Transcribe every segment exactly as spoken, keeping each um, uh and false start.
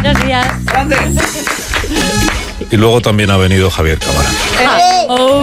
Buenos días. ¡Grande! Y luego también ha venido Javier Cámara. Eh. Oh.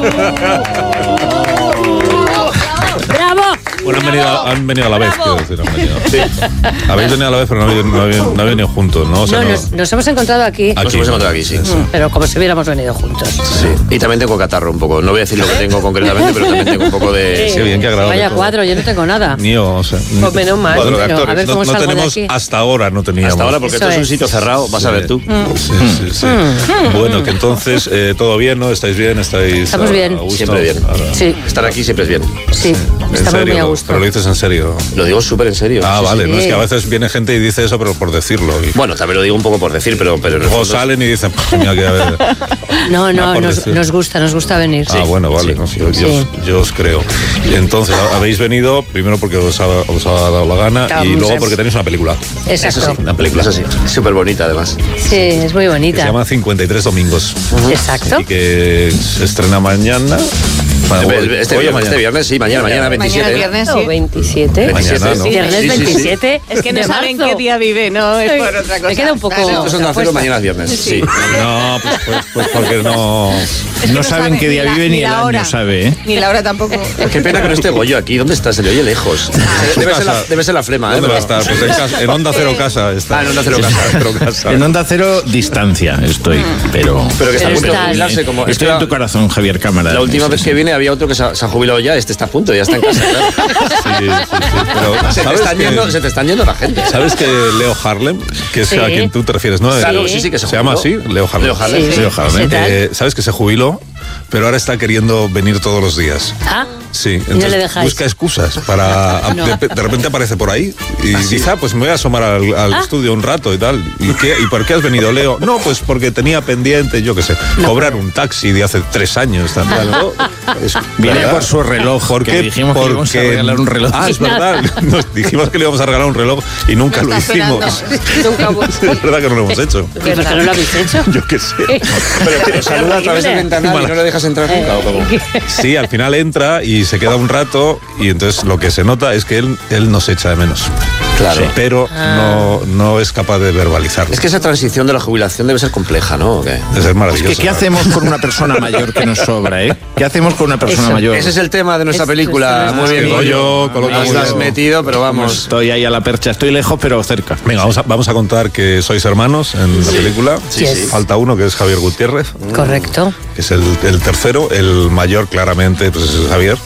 ¡Bravo! Bueno, han venido, han venido a la vez, quiero decir. Han venido. Sí. Habéis venido a la vez, pero no habéis, no habéis, no habéis venido juntos, ¿no? O sea, no, no... Nos, nos hemos encontrado aquí. Aquí. Nos hemos encontrado aquí, sí. Mm, pero como si hubiéramos venido juntos. Sí. Y también tengo catarro un poco. No voy a decir lo que tengo concretamente, pero también tengo un poco de... Sí, bien, qué agradable. Vaya todo. cuadro, yo no tengo nada. Ni yo, o sea, Pues menos mal. cuadro de Pero, actores. a ver No, cómo no salgo de tenemos, aquí. hasta ahora no teníamos. Hasta ahora, porque Eso esto es un es. sitio cerrado, vas a ver tú. Sí, sí, sí. Bueno, que entonces, eh, ¿todo bien, no? ¿Estáis bien? ¿Estáis Estamos a, bien. a gusto? Siempre bien. Ahora. Sí, Estar aquí siempre es bien. sí, ¿En estamos serio? muy a gusto. Pero lo dices en serio. Lo digo súper en serio. Ah, Sí, vale. sí. No, es que a veces viene gente y dice eso, pero por decirlo. Y Bueno, también lo digo un poco por decir, pero... pero en el luego fondo- salen y dicen, pues mira que a ver. No, no, Ah, por nos, decir. nos gusta, nos gusta venir. Ah, bueno, vale. Sí. No, yo, Sí. yo os, yo os creo. Y entonces, habéis venido primero porque os ha, os ha dado la gana Claro, y luego sí. porque tenéis una película Exacto. Eso sí, la película es así. Súper bonita, además. Sí, es muy que bonita. se llama cincuenta y tres domingos Exacto. y que se estrena mañana. Para Este, hoy- este hoy o viernes, mañana. este viernes, sí, mañana, mañana veintisiete. Mañana es viernes, No, sí. veintisiete. Mañana, ¿no? Viernes Sí, sí, sí. veintisiete. Es que no de saben marzo. qué día vive, no es por otra cosa. Me queda un poco. Claro. Esto es Onda Cero, mañana es viernes. Sí. No, pues, pues, pues porque no. Es que No saben sabe qué día la- vive ni el la año hora. sabe, ¿eh? Ni la hora tampoco. Qué pena que no esté Goyo aquí. ¿Dónde está? Se le oye lejos. Debe ser la, debe ser la flema, ¿eh? ¿Dónde va a Pero- estar? Pues en, casa- en Onda Cero Casa está. Ah, en Onda Cero Casa. Cero Casa. En Onda Cero, distancia estoy, pero... Pero que está a Pero punto de está- jubilarse como... Estoy en tu corazón, Javier Cámara. La última Sí, vez sí. que vine había otro que se ha, se ha jubilado ya, este está a punto, ya está en casa. Claro. Sí, sí, sí. Pero, Se, te ¿sabes están que- yendo, se te están yendo la gente. ¿Sabes que Leo Harlem, que es Sí. a quien tú te refieres, no? Claro, Sí. sí, sí, que se Se llama así, jubiló. Leo Harlem. Leo Harlem, Sí. Leo Harlem. ¿Qué tal? Eh, ¿Sabes que se jubiló? Pero ahora está queriendo venir todos los días. Ah, Sí, y no entonces le dejáis. busca excusas para... No. de, de repente aparece por ahí y dice, ah, pues me voy a asomar al, al Ah. estudio un rato y tal. ¿Y, qué, ¿Y por qué has venido, Leo? No, pues porque tenía pendiente, yo qué sé, cobrar un taxi de hace tres años. Tal, tal. No, es Viene verdad. por su reloj, ¿Por que qué? dijimos que Porque- íbamos a regalar un reloj. Ah, es verdad. Nos dijimos que le íbamos a regalar un reloj y nunca Lo lo está hicimos. esperando. Nunca voy. Es verdad que no lo hemos hecho. ¿y por qué no lo habéis hecho? Yo qué sé. Pero que saluda a través del ventanal y no le dejas entrar nunca, ¿o cómo? Sí, al final entra y se queda un rato y entonces lo que se nota es que él, él nos echa de menos. Claro. Sí, pero no, no es capaz de verbalizarlo. Es que esa transición de la jubilación debe ser compleja, ¿no? ¿O qué? Debe ser maravilloso. ¿Qué, ¿Qué hacemos con una persona mayor que nos sobra, eh? ¿Qué hacemos con una persona Eso. mayor? Ese es el tema de nuestra Esto película. es- Muy bien, que Goyo coloca Nos muy lo has bien. metido, pero Vamos, vamos. estoy ahí a la percha. Estoy lejos, pero cerca. Venga, vamos a, vamos a contar que sois hermanos en la película. Sí, sí. Falta uno, que es Javier Gutiérrez, Correcto. que es el, el tercero. El mayor, claramente, pues es Javier.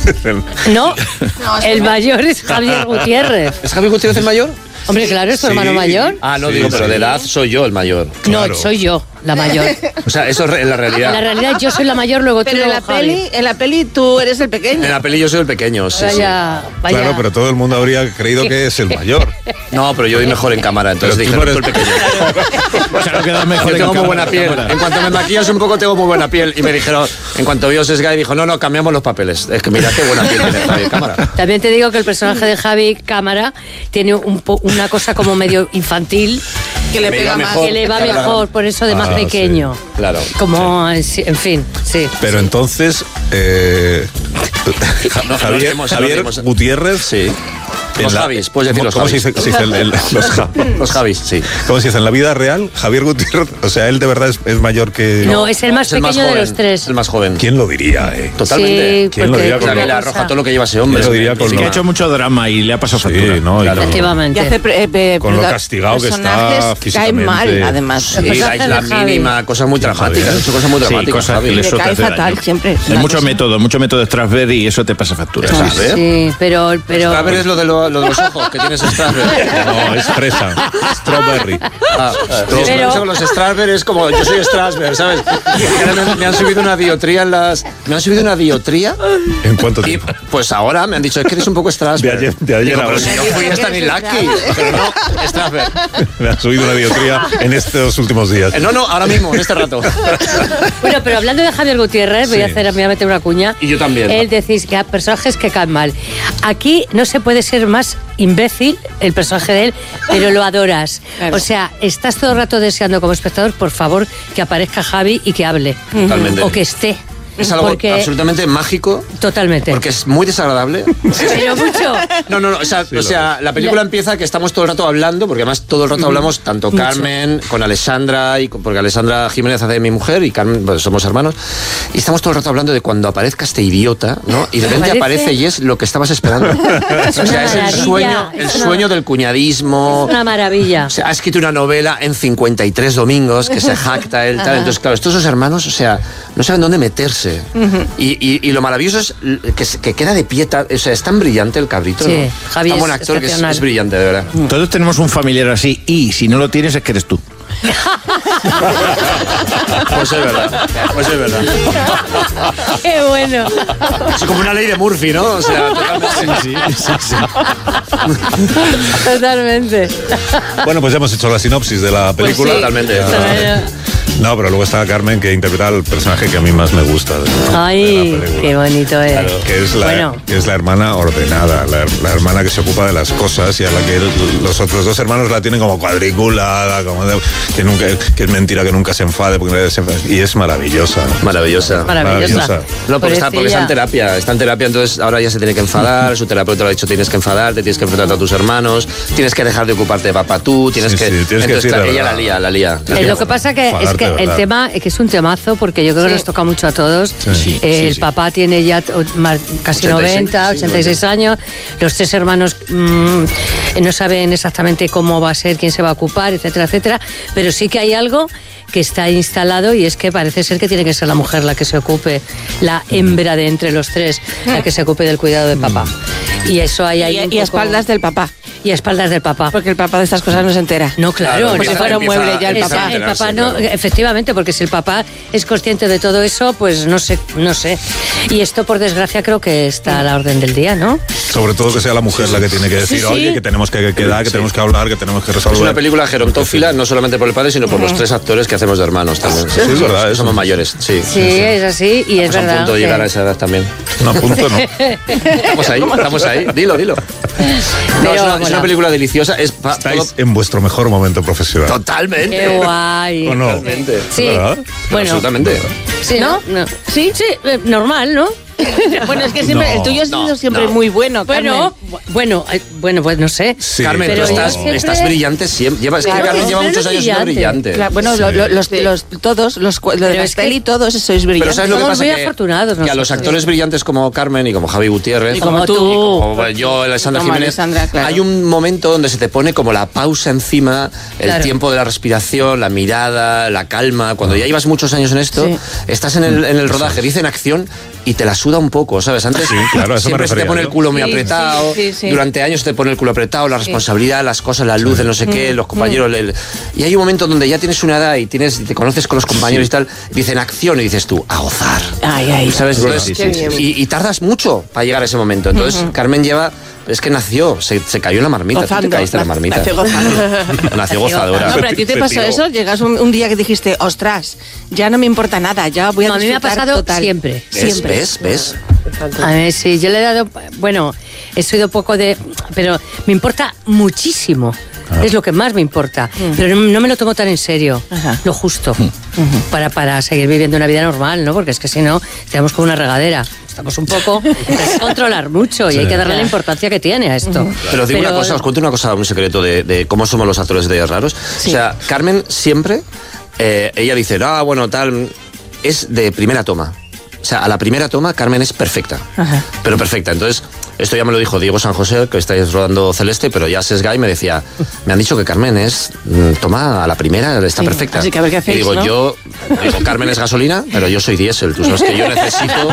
No, el mayor es Javier Gutiérrez. ¿Es Javier Gutiérrez el mayor? Hombre, claro, es tu Sí. hermano mayor. Ah, no Sí, digo, pero sí. de edad soy yo el mayor. Claro. No, soy yo la mayor. O sea, eso es re- en la En realidad. la realidad yo soy la mayor, luego tú, Pero en luego la Javi. peli, en la peli tú eres el pequeño. En la peli yo soy el pequeño, sí, sí. Vaya, vaya. Claro, pero todo el mundo habría creído que es el mayor. No, pero yo voy mejor en cámara, entonces Pero dije, tú no, no tú el pequeño. Claro, queda mejor Yo en tengo muy cámara, buena piel. cámara. En cuanto me maquillas un poco, tengo muy buena piel. Y me dijeron, en cuanto vio Sesgay, dijo, no, no, cambiamos los papeles. Es que mira qué buena piel tiene Javier Cámara. También te digo que el personaje de Javi Cámara tiene un po- una cosa como medio infantil Que le Me pega iba más. mejor. que le va Claro. mejor, por eso de más Ah, sí. pequeño. Claro. Como, sí, en fin, sí. Pero entonces, eh, Ja- No, Javier, no, no, Javier no, no. Gutiérrez. Sí. en Los la- Javis, puedes decir ¿cómo- los ¿Cómo se Javis. dice, se dice el- el- los Ja- Los Javis, sí. ¿Cómo se dice? En la vida real, Javier Gutiérrez, o sea, él de verdad es, es mayor que... No, es el más Es el pequeño de joven, los tres. Es el más joven. ¿Quién lo diría, eh? Totalmente. Sí, ¿Quién lo porque diría O con sea, lo- que le una arroja cosa- todo lo que lleva ese hombre. Yo lo diría con Es que lo- ha hecho mucho drama y le ha pasado Sí, factura. ¿no? Y Claro. con- Efectivamente. Y hace pre- eh, Con lo proda- castigado que está personajes caen físicamente. mal, además. Sí, El la personaje isla de Javi. mínima, cosas muy dramáticas. Javi, Ha hecho cosas muy Sí, dramáticas. cosas Javi. que le Le eso te cae hace fatal daño. siempre. Hay Una mucho cosa. método, mucho método de Strasberg y eso te pasa factura. ¿Sabes? ¿sabes? Sí, pero... pero A ver, es lo de, lo, lo de los ojos, que tienes Strasberg. No, es fresa. Strawberry. Ah, Pero- pero... Con los Strasberg es como, yo soy Strasberg, ¿sabes? Y ahora me, me han subido una diotría en las... Me han subido una diotría ¿En cuánto y tiempo? pues ahora me han dicho, es que eres un poco Strasberg. De ayer- de ayer Digo, a pero hoy. si no fui Stanislavski, pero no, Strasberg. Me ha subido una diotría en estos últimos días. Eh, No, no, ahora mismo, en este rato. Bueno, pero hablando de Javier Gutiérrez, voy a Sí. hacer, me voy a meter una cuña. Y yo también. Él decís que a personajes que caen mal. Aquí no se puede ser más imbécil el personaje de él, pero lo adoras. Claro. O sea, estás todo el rato deseando como espectador, por favor, que aparezca Javi y que hable. Totalmente. O que esté. Es algo Porque- absolutamente mágico. Totalmente. Porque es muy desagradable. Pero mucho. No, no, no. O sea, o sea la película empieza que estamos todo el rato hablando, porque además todo el rato hablamos, tanto Carmen, con Alessandra, y con- porque Alessandra Jiménez hace de mi mujer y Carmen, pues somos hermanos. Y estamos todo el rato hablando de cuando aparezca este idiota, ¿no? Y de repente Aparece- aparece y es lo que estabas esperando. Es O sea, una es el maravilla, sueño, el es una- sueño del cuñadismo. Es una maravilla. O sea, ha escrito una novela en cincuenta y tres domingos que se jacta él, tal. Entonces, claro, estos dos hermanos, o sea, no saben dónde meterse. y, y- y lo maravilloso es que, se- que queda de pie. ta- O sea, es tan brillante el cabrito. Sí, ¿no? Javi Tan buen es actor que es, excepcional. es brillante, de verdad. Todos tenemos un familiar así y si no lo tienes es que eres tú. Pues es verdad. Pues es verdad. Qué bueno. Es como una ley de Murphy, ¿no? O sea, totalmente. Totalmente. Bueno, pues ya hemos hecho la sinopsis de la película. sí. Totalmente. Ya. Bueno. No, pero luego está Carmen, que interpreta al personaje que a mí más me gusta. de- de Ay, la película. qué bonito es. Claro, que es la, Bueno. que es la hermana ordenada, la, la hermana que se ocupa de las cosas y a la que el- los otros dos hermanos la tienen como cuadriculada, como de- que nunca que es mentira que nunca se enfade porque nadie se enfade, y es maravillosa. Maravillosa. Maravillosa. No, porque está, porque está en Pobrecilla. terapia, está en terapia, entonces ahora ya se tiene que enfadar, su terapeuta le ha dicho tienes que enfadarte, tienes que enfrentar a tus hermanos, tienes que dejar de ocuparte de papá tú, tienes Sí, que... sí, tienes que entonces, decir la ella verdad. la lía, la lía. la Eh, lía. lo que pasa que es Enfadarte, que el ¿verdad? tema es que es un temazo porque yo creo que Sí. nos toca mucho a todos. Sí, Eh, sí, el sí. papá tiene ya o- más- casi ochenta y seis, noventa, sí, ochenta y seis años. Los tres hermanos mm, no saben exactamente cómo va a ser, quién se va a ocupar, etcétera, etcétera. Pero sí que hay algo que está instalado y es que parece ser que tiene que ser la mujer la que se ocupe, la hembra de entre los tres, la que se ocupe del cuidado de papá. Y eso hay ahí Y, un y a poco- espaldas del papá. y a espaldas del papá. Porque el papá de estas cosas no se entera. No, claro, Claro, no. Como si empieza- fuera un empieza- mueble ya el empieza a papá. El enterarse, papá no, claro. efectivamente, porque si el papá es consciente de todo eso, pues no sé, no sé. Y esto, por desgracia, creo que está a la orden del día, ¿no? Sobre todo que sea la mujer la que tiene que decir, sí. oye, que tenemos que quedar, que tenemos que hablar, que tenemos que resolver. Es una película gerontófila, no solamente por el padre, sino por los tres actores que hacemos de hermanos también. Sí, es verdad, que eso. somos mayores, sí. Sí, es así y es Estamos a verdad. punto de que- llegar a esa edad también. No, punto, no. Estamos ahí, estamos ahí. Dilo, dilo. No, Pero, es, una, es bueno. una película deliciosa. Es pa- todo- Estáis en vuestro mejor momento profesional. totalmente. Qué guay. ¿O no? Totalmente. Sí, ¿Verdad? bueno. Absolutamente. Sí, ¿no? No. Sí, sí, eh, normal, ¿no? Bueno, es que siempre, No, el tuyo ha sido no, siempre no. muy bueno, Bueno, Carmen. bu- bueno, eh, bueno, pues no sé. Sí, Carmen, pero pero yo estás, siempre- estás brillante siempre. Lleva, es que Claro, Carmen lleva pero muchos no años siendo brillante. brillante. Claro, bueno, Sí. lo- lo- los, los- todos, los, cu- lo de Pero la es que- peli, todos sois brillantes. Pero ¿sabes lo que Somos pasa? muy que, afortunados que a los nosotros. actores brillantes como Carmen y como Javi Gutiérrez, Y como tú. como yo, Alessandra Como Jiménez, Alessandra, claro. hay un momento donde se te pone como la pausa encima, el Claro. tiempo de la respiración, la mirada, la calma. Cuando ya llevas muchos años en esto, Sí. estás en el, en el rodaje, dicen acción y te la suda un poco, ¿sabes? Antes Sí, claro, a eso me siempre se te refería pone yo. el culo muy Sí, apretado, sí, sí, sí. durante años te pone el culo apretado, la responsabilidad, las cosas, las luces, no sé qué, los compañeros. el- y hay un momento donde ya tienes una edad y tienes, te conoces con los compañeros y tal, dicen acción y dices tú, a gozar. Ay, ay. ¿Sabes? Entonces, Sí, sí, sí. y, y tardas mucho para llegar a ese momento. Entonces, Carmen lleva. Es que nació, se, se cayó en la marmita. Tú te Gozando, caíste en la marmita. nació gozando. Nació gozadora. No, pero a ti te Se pasó tiró. eso, llegas un, un día que dijiste, ostras, ya no me importa nada, ya voy a No, a mí me ha disfrutar pasado total. siempre. ¿Ves? Siempre. ¿Ves? ¿Ves? A ver, sí, yo le he dado, bueno, he sido poco de, pero me importa muchísimo. Es lo que más me importa. Pero no, no me lo tomo tan en serio. Ajá. Lo justo. para, para seguir viviendo una vida normal, ¿no? Porque es que si no, estamos como una regadera. Estamos un poco... Hay que controlar mucho y hay que darle la importancia que tiene a esto. Pero os digo una cosa, os cuento una cosa, un secreto de, de cómo somos los actores de raros. O sea, Carmen siempre, eh, ella dice, ah, bueno, tal, es de primera toma. O sea, a la primera toma Carmen es perfecta, Ajá. pero perfecta. Entonces, esto ya me lo dijo Diego San José, que estáis rodando Celeste, pero ya Sesgay me decía, me han dicho que Carmen es, mm, toma, a la primera está Sí, perfecta. así que a ver qué hacéis, Y digo, ¿no? yo, digo, Carmen es gasolina, pero yo soy diésel. Tú sabes que yo necesito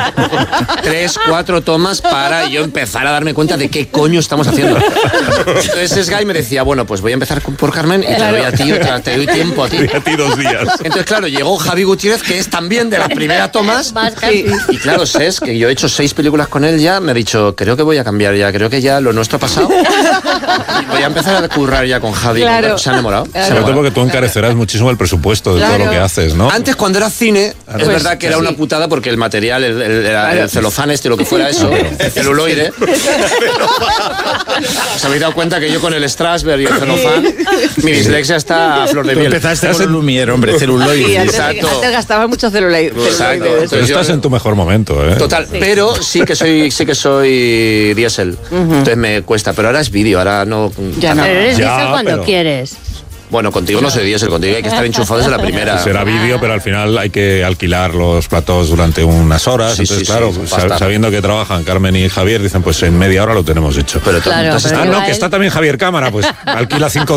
tres, cuatro tomas para yo empezar a darme cuenta de qué coño estamos haciendo. Entonces Sesgay me decía, bueno, pues voy a empezar por Carmen y te doy a ti, otra- te doy tiempo a ti. A ti dos días. Entonces, claro, llegó Javi Gutiérrez, que es también de las primeras tomas. Más casi. Y claro, Ses, que yo he hecho seis películas con él ya, me ha dicho, creo que voy voy a cambiar ya, creo que ya lo nuestro ha pasado. Voy a empezar a currar ya con Javi. Claro. Se ha enamorado. Se ha Sobre todo enamorado. porque tú encarecerás muchísimo el presupuesto de Claro. todo lo que haces, ¿no? Antes, cuando era cine, Claro. es Pues, verdad que era sí. una putada porque el material, el, el, era el celofán este, lo que fuera eso, el celuloide. ¿Os habéis dado cuenta que yo con el Strasberg y el celofán, mi dislexia está a flor de Tú miel? empezaste con el Lumière, hombre, Sí, celuloide. antes, Exacto. antes gastaba mucho celuloide. Exacto. celuloide. Pero Entonces estás yo- en tu mejor momento, ¿eh? Total, pero sí que soy sí que soy diésel. Entonces me cuesta, pero ahora es vídeo, ahora no. Ya no. Pero eres Ya, diésel cuando pero- quieres. Bueno, contigo no soy diésel, contigo hay que estar enchufado desde la primera. Será vídeo, pero al final hay que alquilar los platós durante unas horas. Sí, entonces, sí, claro, sí, sab- basta. sabiendo que trabajan Carmen y Javier, dicen, pues en media hora lo tenemos hecho. Pero Claro, entonces pero Ah, yo no, a que él- está también Javier Cámara, pues alquila cinco